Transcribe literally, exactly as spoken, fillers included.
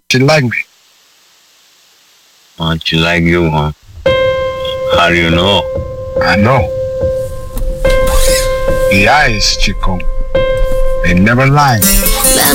She like me. Uh, she like you, huh? How do you know? I know. The eyes, Chico. They never lie.